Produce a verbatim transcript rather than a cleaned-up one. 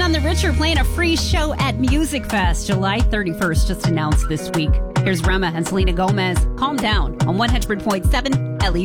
on the Rich are playing a free show at Music Fest July thirty-first, just announced this week. Here's Rema and Selena Gomez. Calm Down on one hundred point seven L E